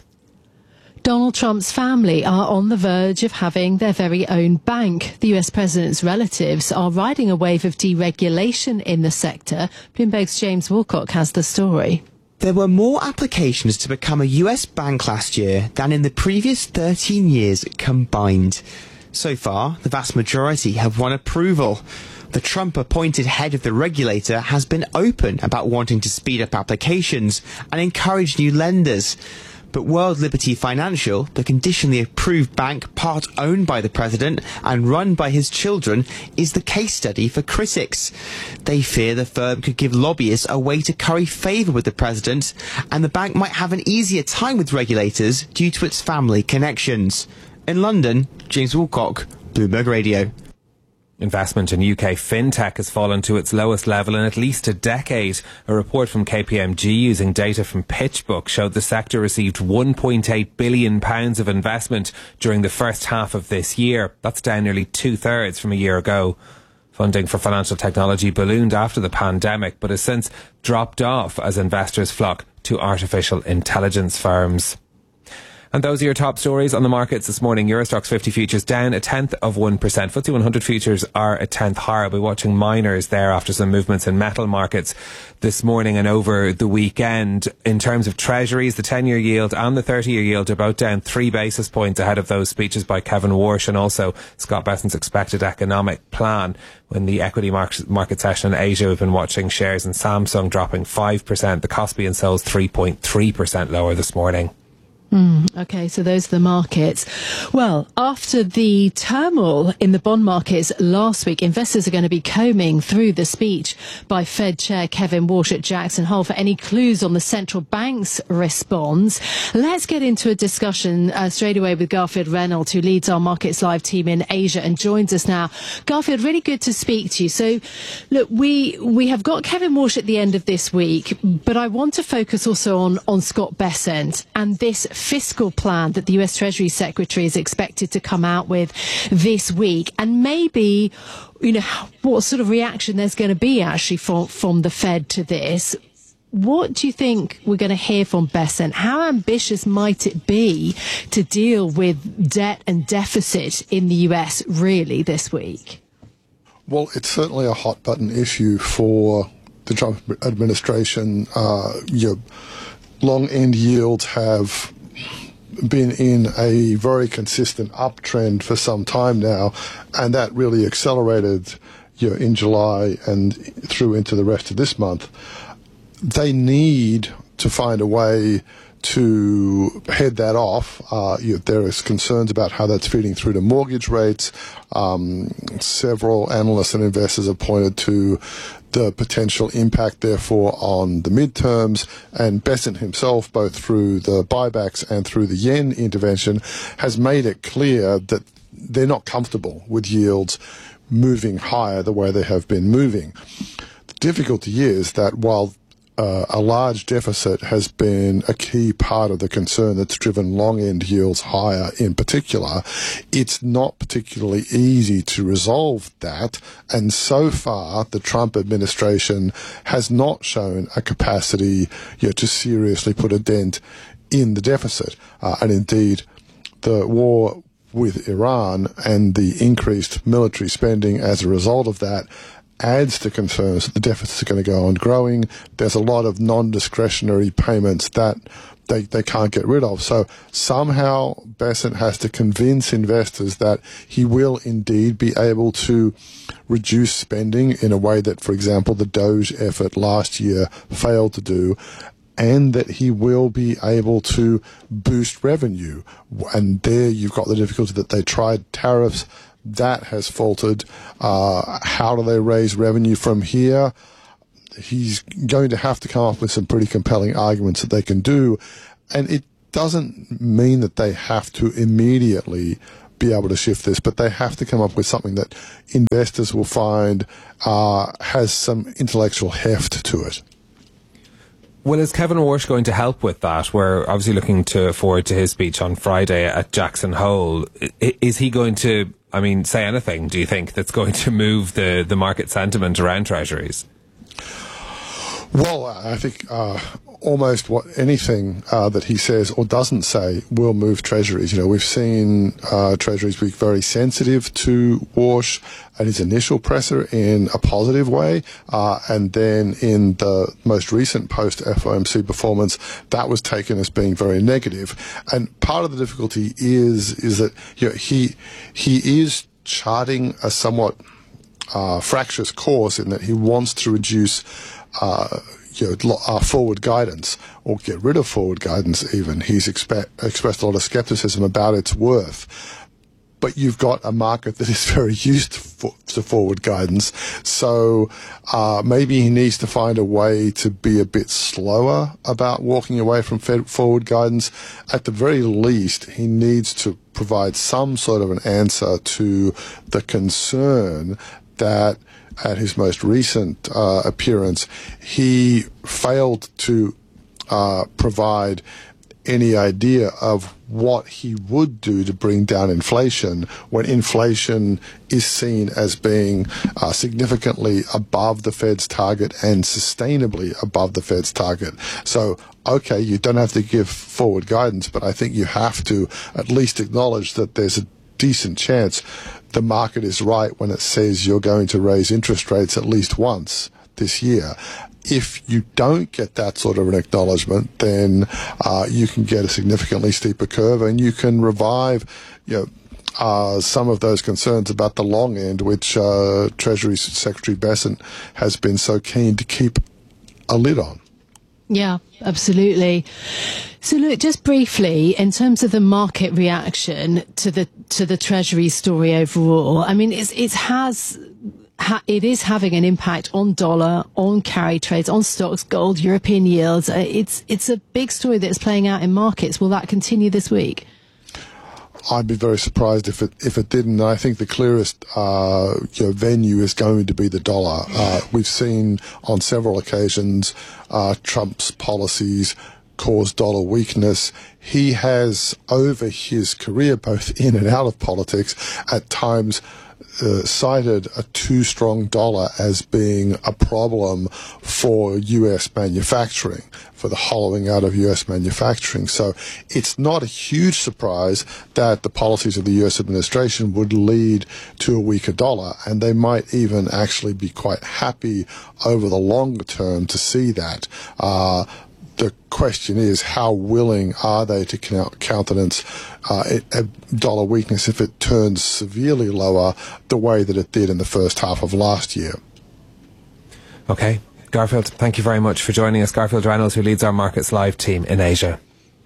[SPEAKER 11] Donald Trump's family are on the verge of having their very own bank. The U S president's relatives are riding a wave of deregulation in the sector. Bloomberg's James Wilcock has the story.
[SPEAKER 4] There were more applications to become a U S bank last year than in the previous thirteen years combined. So far, the vast majority have won approval. The Trump-appointed head of the regulator has been open about wanting to speed up applications and encourage new lenders. But World Liberty Financial, the conditionally approved bank part owned by the president and run by his children, is the case study for critics. They fear the firm could give lobbyists a way to curry favour with the president, and the bank might have an easier time with regulators due to its family connections. In London, James Wilcock, Bloomberg Radio.
[SPEAKER 12] Investment in U K fintech has fallen to its lowest level in at least a decade. A report from K P M G using data from PitchBook showed the sector received one point eight billion pounds of investment during the first half of this year. That's down nearly two-thirds from a year ago. Funding for financial technology ballooned after the pandemic, but has since dropped off as investors flock to artificial intelligence firms. And those are your top stories on the markets this morning. Eurostoxx fifty futures down a tenth of one percent. F T S E one hundred futures are a tenth higher. I'll be watching miners there after some movements in metal markets this morning and over the weekend. In terms of treasuries, the ten-year yield and the thirty-year yield are both down three basis points ahead of those speeches by Kevin Warsh and also Scott Bessent's expected economic plan. When the equity market, market session in Asia, we've been watching shares in Samsung dropping five percent. The Kospi and Seoul's three point three percent lower this morning.
[SPEAKER 11] Mm, okay, so those are the markets. Well, after the turmoil in the bond markets last week, investors are going to be combing through the speech by Fed Chair Kevin Warsh at Jackson Hole for any clues on the central bank's response. Let's get into a discussion uh, straight away with Garfield Reynolds, who leads our Markets Live team in Asia and joins us now. Garfield, really good to speak to you. So, look, we we have got Kevin Warsh at the end of this week, but I want to focus also on, on Scott Bessent and this fiscal plan that the U S Treasury Secretary is expected to come out with this week, and maybe, you know, what sort of reaction there's going to be actually from, from the Fed to this. What do you think we're going to hear from Bessent? How ambitious might it be to deal with debt and deficit in the U S really this week?
[SPEAKER 9] Well, it's certainly a hot button issue for the Trump administration. Uh, your long end yields have been in a very consistent uptrend for some time now, and that really accelerated, you know, in July and through into the rest of this month. They need to find a way to head that off. Uh, you know, there is concerns about how that's feeding through to mortgage rates. Um, several analysts and investors have pointed to the potential impact, therefore, on the midterms. And Bessent himself, both through the buybacks and through the yen intervention, has made it clear that they're not comfortable with yields moving higher the way they have been moving. The difficulty is that while Uh, a large deficit has been a key part of the concern that's driven long-end yields higher in particular, it's not particularly easy to resolve that, and so far the Trump administration has not shown a capacity, you know, to seriously put a dent in the deficit. Uh, and indeed, the war with Iran and the increased military spending as a result of that adds to concerns that the deficits are going to go on growing. There's a lot of non-discretionary payments that they, they can't get rid of. So somehow Bessent has to convince investors that he will indeed be able to reduce spending in a way that, for example, the Doge effort last year failed to do, and that he will be able to boost revenue. And there you've got the difficulty that they tried tariffs. That has faltered. Uh, how do they raise revenue from here? He's going to have to come up with some pretty compelling arguments that they can do. And it doesn't mean that they have to immediately be able to shift this, but they have to come up with something that investors will find uh, has some intellectual heft to it.
[SPEAKER 12] Well, is Kevin Warsh going to help with that? We're obviously looking to forward to his speech on Friday at Jackson Hole. Is he going to, I mean, say anything, do you think, that's going to move the, the market sentiment around treasuries?
[SPEAKER 9] Well, I think uh, almost what anything uh, that he says or doesn't say will move treasuries. You know, we've seen uh, treasuries be very sensitive to Warsh at his initial presser in a positive way, uh, and then in the most recent post-F O M C performance, that was taken as being very negative. And part of the difficulty is is that, you know, he he is charting a somewhat uh, fractious course in that he wants to reduce Uh, you know, uh, forward guidance, or get rid of forward guidance even. He's expe- expressed a lot of skepticism about its worth. But you've got a market that is very used to, for- to forward guidance, so uh, maybe he needs to find a way to be a bit slower about walking away from fed- forward guidance. At the very least, he needs to provide some sort of an answer to the concern that at his most recent uh, appearance, he failed to uh, provide any idea of what he would do to bring down inflation when inflation is seen as being uh, significantly above the Fed's target and sustainably above the Fed's target. So, okay, you don't have to give forward guidance, but I think you have to at least acknowledge that there's a decent chance the market is right when it says you're going to raise interest rates at least once this year. If you don't get that sort of an acknowledgement, then uh, you can get a significantly steeper curve, and you can revive, you know, uh, some of those concerns about the long end, which uh, Treasury Secretary Bessent has been so keen to keep a lid on.
[SPEAKER 11] Yeah, absolutely. So look, just briefly, in terms of the market reaction to the to the Treasury story overall, I mean, it's, it has ha, it is having an impact on dollar, on carry trades, on stocks, gold, European yields. Uh, it's it's a big story that's playing out in markets. Will that continue this week?
[SPEAKER 9] I'd be very surprised if it if it didn't. I think the clearest uh, you know, venue is going to be the dollar. Uh, we've seen on several occasions uh, Trump's policies cause dollar weakness. He has, over his career, both in and out of politics, at times uh, cited a too strong dollar as being a problem for U S manufacturing, for the hollowing out of U S manufacturing. So it's not a huge surprise that the policies of the U S administration would lead to a weaker dollar, and they might even actually be quite happy over the longer term to see that. Uh, The question is, how willing are they to countenance uh, a dollar weakness if it turns severely lower the way that it did in the first half of last year?
[SPEAKER 12] Okay. Garfield, thank you very much for joining us. Garfield Reynolds, who leads our Markets Live team in Asia.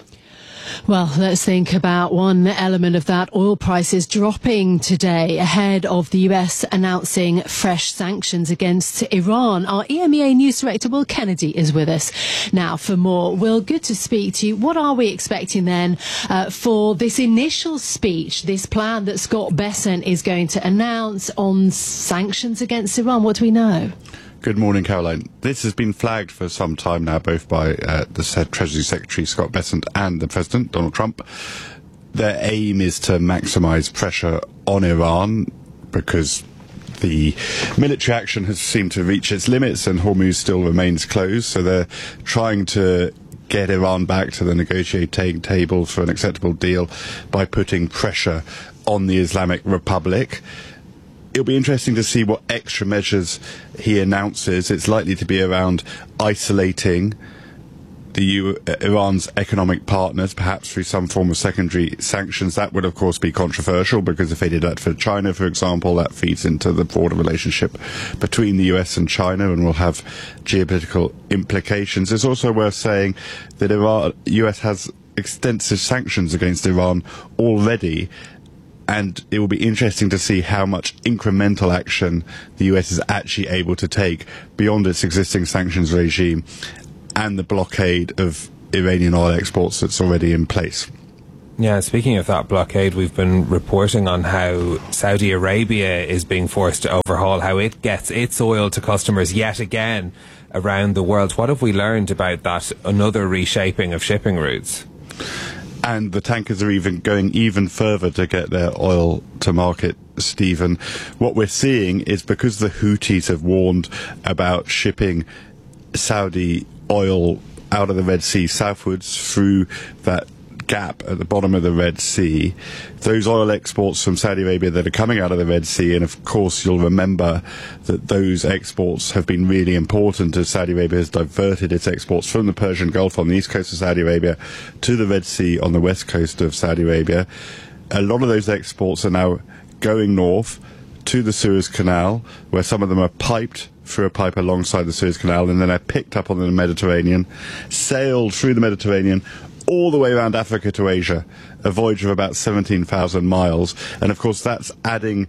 [SPEAKER 11] Well, let's think about one element of that. Oil prices dropping today ahead of the U S announcing fresh sanctions against Iran. Our E M E A News Director, Will Kennedy, is with us now for more. Will, good to speak to you. What are we expecting then uh, for this initial speech, this plan that Scott Bessent is going to announce on sanctions against Iran? What do we know?
[SPEAKER 8] Good morning, Caroline. This has been flagged for some time now, both by uh, the Treasury Secretary, Scott Bessent, and the President, Donald Trump. Their aim is to maximise pressure on Iran because the military action has seemed to reach its limits and Hormuz still remains closed. So they're trying to get Iran back to the negotiating table for an acceptable deal by putting pressure on the Islamic Republic. It'll be interesting to see what extra measures he announces. It's likely to be around isolating the U- Iran's economic partners, perhaps through some form of secondary sanctions. That would, of course, be controversial because if they did that for China, for example, that feeds into the broader relationship between the U S and China and will have geopolitical implications. It's also worth saying that the U S has extensive sanctions against Iran already, and it will be interesting to see how much incremental action the U S is actually able to take beyond its existing sanctions regime and the blockade of Iranian oil exports that's already in place.
[SPEAKER 12] Yeah, speaking of that blockade, we've been reporting on how Saudi Arabia is being forced to overhaul how it gets its oil to customers yet again around the world. What have we learned about that, another reshaping of shipping routes?
[SPEAKER 8] And the tankers are even going even further to get their oil to market, Stephen. What we're seeing is because the Houthis have warned about shipping Saudi oil out of the Red Sea southwards through that gap at the bottom of the Red Sea, those oil exports from Saudi Arabia that are coming out of the Red Sea, and of course you'll remember that those exports have been really important as Saudi Arabia has diverted its exports from the Persian Gulf on the east coast of Saudi Arabia to the Red Sea on the west coast of Saudi Arabia. A lot of those exports are now going north to the Suez Canal, where some of them are piped through a pipe alongside the Suez Canal, and then they're picked up on the Mediterranean, sailed through the Mediterranean all the way around Africa to Asia, a voyage of about seventeen thousand miles. And of course that's adding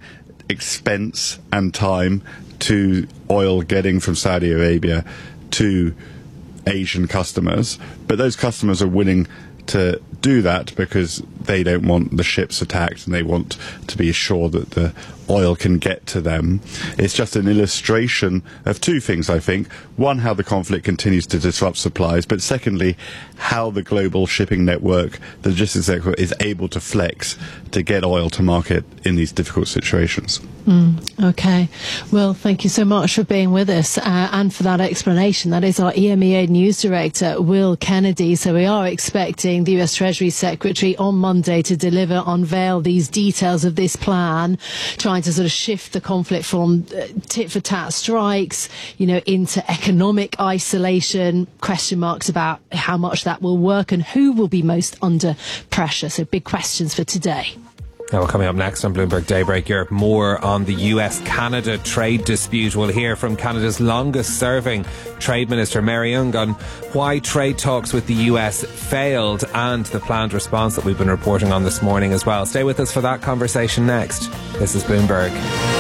[SPEAKER 8] expense and time to oil getting from Saudi Arabia to Asian customers. But those customers are willing to do that because they don't want the ships attacked and they want to be assured that the oil can get to them. It's just an illustration of two things, I think. One, how the conflict continues to disrupt supplies, but secondly, how the global shipping network, the logistics network, is able to flex to get oil to market in these difficult situations.
[SPEAKER 11] Mm, okay. Well, thank you so much for being with us uh, and for that explanation. That is our E M E A News Director, Will Kennedy. So we are expecting the U S Treasury Secretary on Monday to deliver, unveil these details of this plan, trying to sort of shift the conflict from uh, tit-for-tat strikes, you know, into economic isolation, question marks about how much that will work and who will be most under pressure. So big questions for today.
[SPEAKER 12] Now, well, coming up next on Bloomberg Daybreak Europe, more on the U S Canada trade dispute. We'll hear from Canada's longest serving Trade Minister, Mary Young, on why trade talks with the U S failed and the planned response that we've been reporting on this morning as well. Stay with us for that conversation next. This is Bloomberg.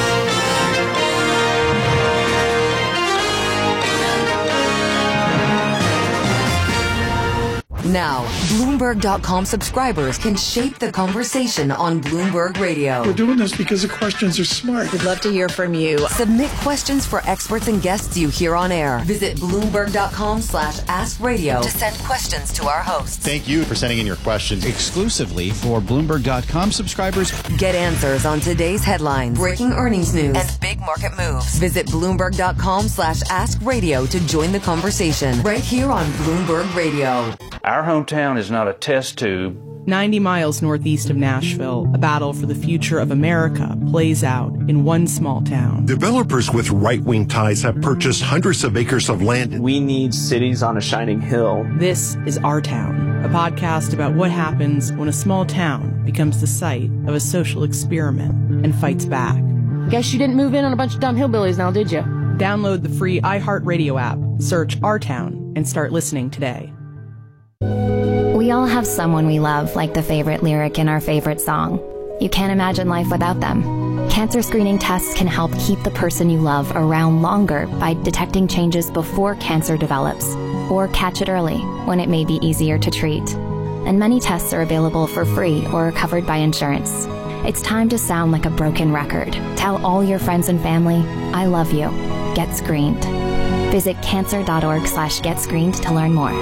[SPEAKER 6] Now, Bloomberg dot com subscribers can shape the conversation on Bloomberg Radio.
[SPEAKER 7] We're doing this because the questions are smart.
[SPEAKER 19] We'd love to hear from you.
[SPEAKER 6] Submit questions for experts and guests you hear on air. Visit Bloomberg dot com slash ask radio to send questions to our hosts.
[SPEAKER 13] Thank you for sending in your questions exclusively for Bloomberg dot com subscribers.
[SPEAKER 6] Get answers on today's headlines, breaking earnings news, and big market moves. Visit Bloomberg dot com slash ask radio to join the conversation right here on Bloomberg Radio.
[SPEAKER 14] Our hometown is not a test tube.
[SPEAKER 16] ninety miles northeast of Nashville, a battle for the future of America plays out in one small town.
[SPEAKER 25] Developers with right-wing ties have purchased hundreds of acres of land.
[SPEAKER 26] We need cities on a shining hill.
[SPEAKER 16] This is Our Town, a podcast about what happens when a small town becomes the site of a social experiment and fights back.
[SPEAKER 27] Guess you didn't move in on a bunch of dumb hillbillies now, did you?
[SPEAKER 16] Download the free iHeartRadio app, search Our Town, and start listening today.
[SPEAKER 28] We
[SPEAKER 5] all have someone we love, like the favorite lyric in our favorite song. You can't imagine life without them. Cancer screening tests can help keep the person you love around longer by detecting changes before cancer develops, or catch it early when it may be easier to treat. And many tests are available for free or are covered by insurance. It's time to sound like a broken record. Tell all your friends and family, I love you. Get screened. Visit cancer.org slash get screened to learn more.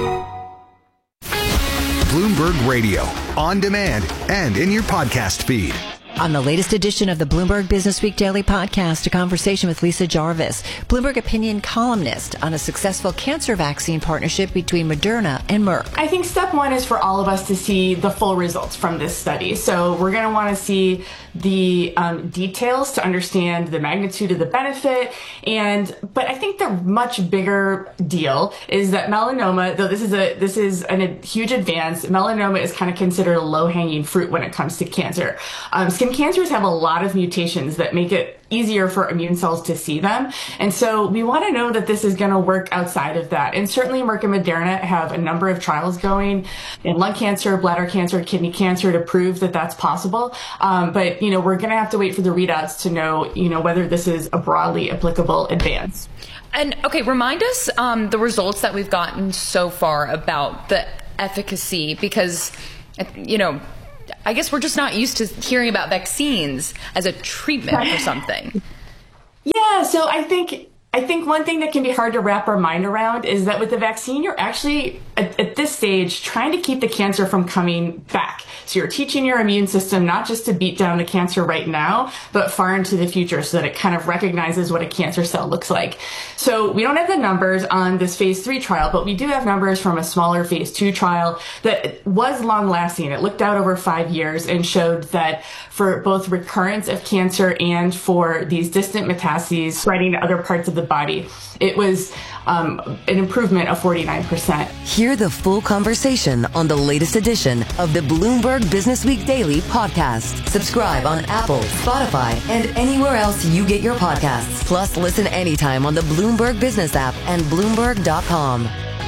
[SPEAKER 3] Bloomberg Radio, on demand and in your podcast feed.
[SPEAKER 15] On the latest edition of the Bloomberg Business Week Daily Podcast, a conversation with Lisa Jarvis, Bloomberg opinion columnist, on a successful cancer vaccine partnership between Moderna and Merck.
[SPEAKER 17] I think step one is for all of us to see the full results from this study. So we're going to want to see the um, details to understand the magnitude of the benefit. And but I think the much bigger deal is that melanoma, though this is a this is an, a huge advance, melanoma is kind of considered a low-hanging fruit when it comes to cancer. Um, skin cancers have a lot of mutations that make it easier for immune cells to see them. And so we want to know that this is going to work outside of that. And certainly Merck and Moderna have a number of trials going in lung cancer, bladder cancer, kidney cancer to prove that that's possible. Um, but, you know, we're going to have to wait for the readouts to know, you know, whether this is a broadly applicable advance.
[SPEAKER 19] And okay, remind us um, the results that we've gotten so far about the efficacy, because, you know, I guess we're just not used to hearing about vaccines as a treatment for something.
[SPEAKER 17] Yeah, so I think I think one thing that can be hard to wrap our mind around is that with the vaccine, you're actually, at, at this stage, trying to keep the cancer from coming back. So you're teaching your immune system not just to beat down the cancer right now, but far into the future so that it kind of recognizes what a cancer cell looks like. So we don't have the numbers on this phase three trial, but we do have numbers from a smaller phase two trial that was long lasting. It looked out over five years and showed that for both recurrence of cancer and for these distant metastases spreading to other parts of the body, it was um, an improvement of forty-nine percent.
[SPEAKER 6] Hear the full conversation on the latest edition of the Bloomberg Business Week Daily Podcast. Subscribe on Apple, Spotify, and anywhere else you get your podcasts. Plus, listen anytime on the Bloomberg Business app and Bloomberg dot com.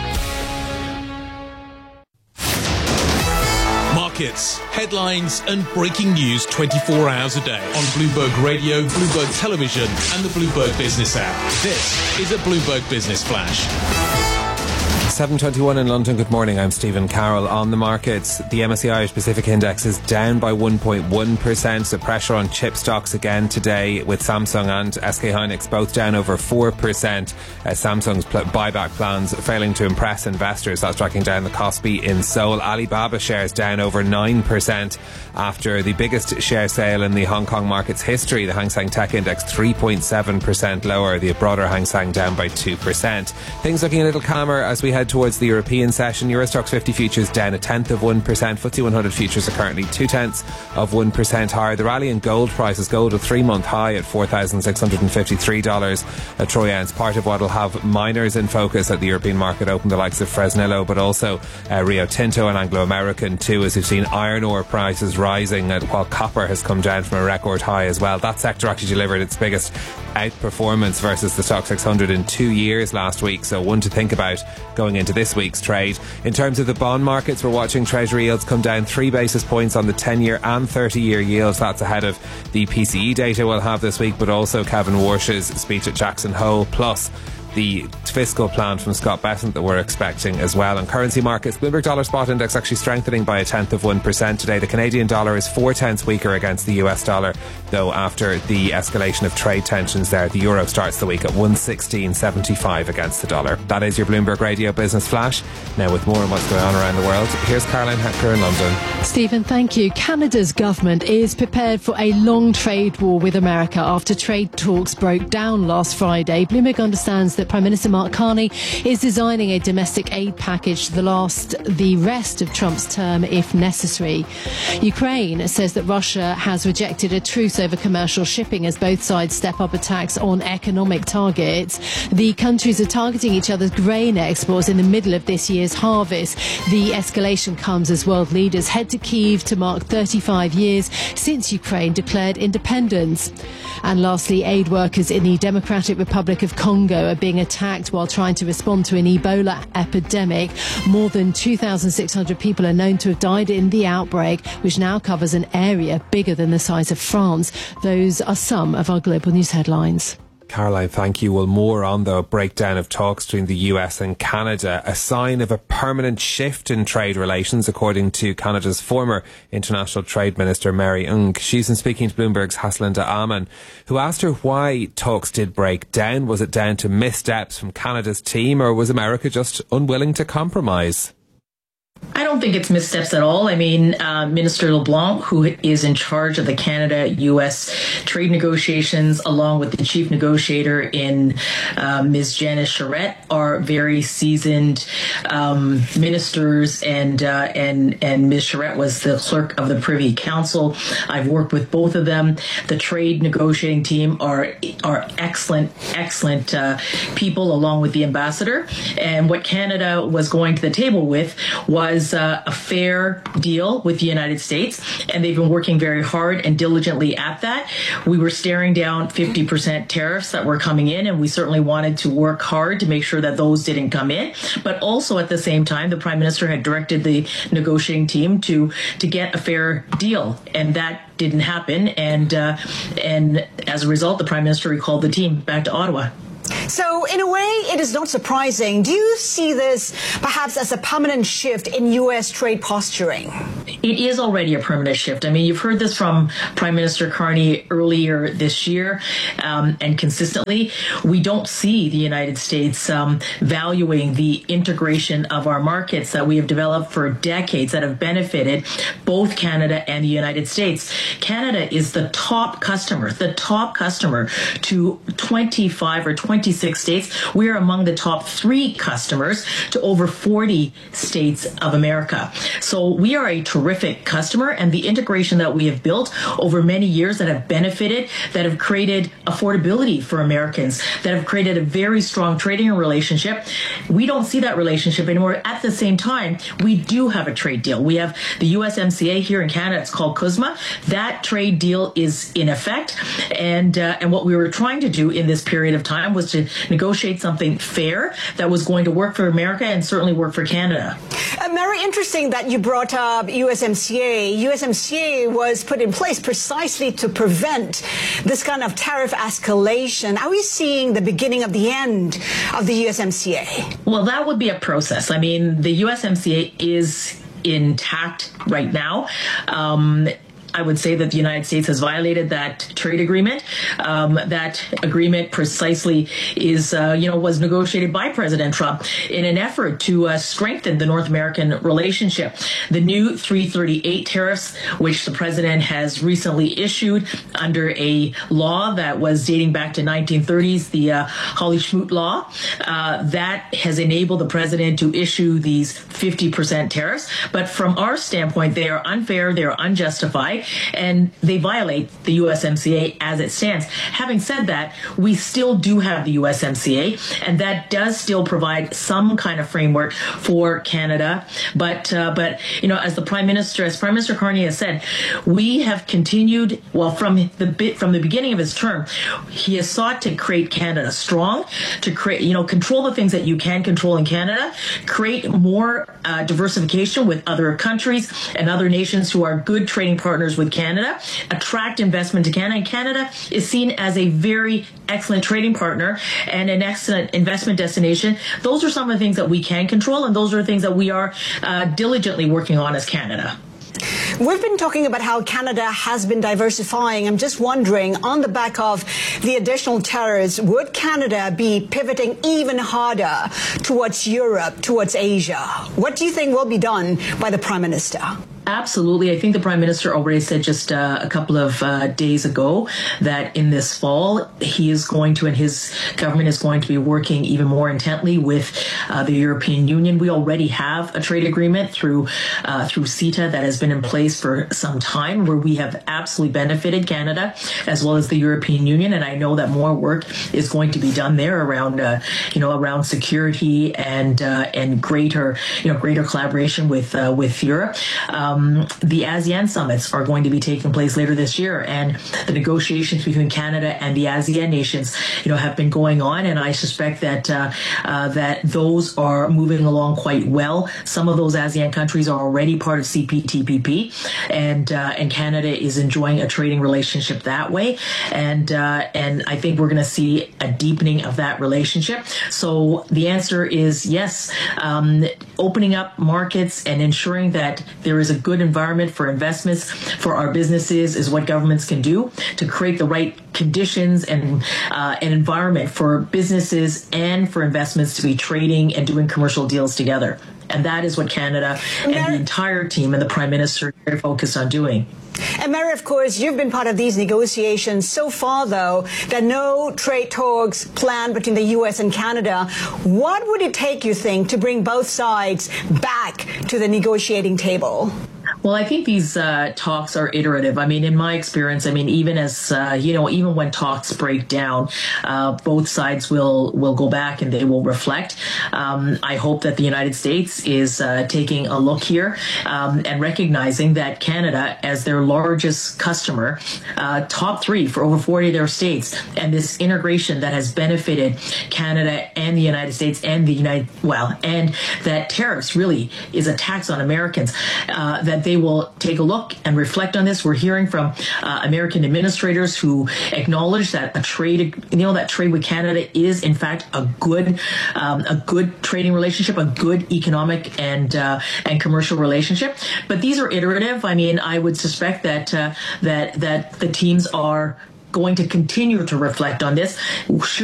[SPEAKER 10] Markets, headlines, and breaking news twenty-four hours a day on Bloomberg Radio, Bloomberg Television, and the Bloomberg Business app. This is a Bloomberg Business Flash.
[SPEAKER 12] seven twenty-one in London. Good morning. I'm Stephen Carroll. On the markets, the M S C I Irish Pacific Index is down by one point one percent. The pressure on chip stocks again today, with Samsung and S K Hynix both down over four percent. Uh, Samsung's pl- buyback plans failing to impress investors. That's tracking down the Kospi in Seoul. Alibaba shares down over nine percent after the biggest share sale in the Hong Kong market's history. The Hang Seng Tech Index three point seven percent lower. The broader Hang Seng down by two percent. Things looking a little calmer as we head towards the European session. Eurostoxx fifty futures down a tenth of one percent. F T S E one hundred futures are currently two tenths of one percent higher. The rally in gold prices, gold a three-month high at four thousand six hundred fifty-three dollars a troy ounce. Part of what will have miners in focus at the European market open, the likes of Fresnillo, but also uh, Rio Tinto and Anglo American too, as we've seen iron ore prices rising, uh, while copper has come down from a record high as well. That sector actually delivered its biggest outperformance versus the stock six hundred in two years last week, so one to think about going into this week's trade. In terms of the bond markets, we're watching Treasury yields come down three basis points on the ten-year and thirty-year yields. That's ahead of the P C E data we'll have this week, but also Kevin Warsh's speech at Jackson Hole, plus the fiscal plan from Scott Bessent that we're expecting as well. On currency markets, Bloomberg Dollar Spot Index actually strengthening by a tenth of one percent today. The Canadian dollar is four tenths weaker against the U S dollar, though after the escalation of trade tensions there. The euro starts the week at one sixteen seventy-five against the dollar. That is your Bloomberg Radio Business Flash. Now with more on what's going on around the world, here's Caroline Hepker in London.
[SPEAKER 11] Stephen, thank you. Canada's government is prepared for a long trade war with America after trade talks broke down last Friday. Bloomberg understands that Prime Minister Mark Carney is designing a domestic aid package to last the rest of Trump's term if necessary. Ukraine says that Russia has rejected a truce over commercial shipping as both sides step up attacks on economic targets. The countries are targeting each other's grain exports in the middle of this year's harvest. The escalation comes as world leaders head to Kyiv to mark thirty-five years since Ukraine declared independence. And lastly, aid workers in the Democratic Republic of Congo are being being attacked while trying to respond to an Ebola epidemic. More than two thousand six hundred people are known to have died in the outbreak, which now covers an area bigger than the size of France. Those are some of our global news headlines.
[SPEAKER 12] Caroline, thank you. Well, more on the breakdown of talks between the U S and Canada, a sign of a permanent shift in trade relations, according to Canada's former International Trade Minister, Mary Ng. She's been speaking to Bloomberg's Haslinda Amann, who asked her why talks did break down. Was it down to missteps from Canada's team, or was America just unwilling to compromise?
[SPEAKER 1] I don't think it's missteps at all. I mean, uh, Minister LeBlanc, who is in charge of the Canada-U S trade negotiations, along with the chief negotiator in uh, Miz Janice Charette, are very seasoned um, ministers, and uh, and and Miz Charette was the clerk of the Privy Council. I've worked with both of them. The trade negotiating team are are excellent, excellent uh, people, along with the ambassador. And what Canada was going to the table with was was uh, a fair deal with the United States, and they've been working very hard and diligently at that. We were staring down fifty percent tariffs that were coming in, and we certainly wanted to work hard to make sure that those didn't come in. But also at the same time, the Prime Minister had directed the negotiating team to to get a fair deal, and that didn't happen. And uh, and as a result, the Prime Minister recalled the team back to Ottawa.
[SPEAKER 18] So, in a way, it is not surprising. Do you see this perhaps as a permanent shift in U S trade posturing?
[SPEAKER 1] It is already a permanent shift. I mean, you've heard this from Prime Minister Carney earlier this year, um, and consistently. We don't see the United States um, valuing the integration of our markets that we have developed for decades that have benefited both Canada and the United States. Canada is the top customer, the top customer to twenty-five or twenty-six states. We are among the top three customers to over forty states of America. So we are a terrific customer, and the integration that we have built over many years that have benefited, that have created affordability for Americans, that have created a very strong trading relationship. We don't see that relationship anymore. At the same time, we do have a trade deal. We have the U S M C A here in Canada. It's called C U S M A. That trade deal is in effect. And, uh, and what we were trying to do in this period of time was to negotiate something fair that was going to work for America and certainly work for Canada.
[SPEAKER 18] Uh, Mary, interesting that you brought up U S M C A. U S M C A was put in place precisely to prevent this kind of tariff escalation. Are we seeing the beginning of the end of the U S M C A?
[SPEAKER 1] Well, that would be a process. I mean, the U S M C A is intact right now. Um, I would say that the United States has violated that trade agreement. Um, that agreement precisely is, uh, you know, was negotiated by President Trump in an effort to uh, strengthen the North American relationship. The new three thirty-eight tariffs, which the president has recently issued under a law that was dating back to nineteen thirties, the uh, Hawley-Schmoot law, uh, that has enabled the president to issue these fifty percent tariffs. But from our standpoint, they are unfair, they are unjustified, and they violate the U S M C A as it stands. Having said that, we still do have the U S M C A, and that does still provide some kind of framework for Canada. But, uh, but you know, as the Prime Minister, as Prime Minister Carney has said, we have continued, well, from the bit from the beginning of his term, he has sought to create Canada strong, to create, you know, control the things that you can control in Canada, create more uh, diversification with other countries and other nations who are good trading partners with Canada, attract investment to Canada. And Canada is seen as a very excellent trading partner and an excellent investment destination. Those are some of the things that we can control, and those are the things that we are uh, diligently working on as Canada.
[SPEAKER 18] We've been talking about how Canada has been diversifying. I'm just wondering, on the back of the additional tariffs, would Canada be pivoting even harder towards Europe, towards Asia? What do you think will be done by the Prime Minister?
[SPEAKER 1] Absolutely. I think the Prime Minister already said just uh, a couple of uh, days ago that in this fall, he is going to, and his government is going to be working even more intently with uh, the European Union. We already have a trade agreement through uh, through CETA that has been in place for some time, where we have absolutely benefited Canada as well as the European Union. And I know that more work is going to be done there around, uh, you know, around security and uh, and greater, you know, greater collaboration with uh, with Europe. Um, the ASEAN summits are going to be taking place later this year, and the negotiations between Canada and the ASEAN nations, you know, have been going on, and I suspect that uh, uh, that those are moving along quite well. Some of those ASEAN countries are already part of C P T P P, and uh, and Canada is enjoying a trading relationship that way, and uh, and I think we're going to see a deepening of that relationship. So the answer is yes. Um, opening up markets and ensuring that there is a good environment for investments for our businesses is what governments can do to create the right conditions and uh, an environment for businesses and for investments to be trading and doing commercial deals together. And that is what Canada and the entire team and the Prime Minister are very focused on doing.
[SPEAKER 18] And Mary, of course, you've been part of these negotiations. So far, though, there are no trade talks planned between the U S and Canada. What would it take, you think, to bring both sides back to the negotiating table?
[SPEAKER 1] Well, I think these uh, talks are iterative. I mean, in my experience, I mean, even as, uh, you know, even when talks break down, uh, both sides will will go back and they will reflect. Um, I hope that the United States is uh, taking a look here um, and recognizing that Canada, as their largest customer, uh, top three for over forty of their states, and this integration that has benefited Canada and the United States and the United, well, and that tariffs really is a tax on Americans, uh, that they will take a look and reflect on this. We're hearing from uh, American administrators who acknowledge that a trade, you know, that trade with Canada is in fact a good, um, a good trading relationship, a good economic and uh, and commercial relationship. But these are iterative. I mean, I would suspect that uh, that that the teams are going to continue to reflect on this.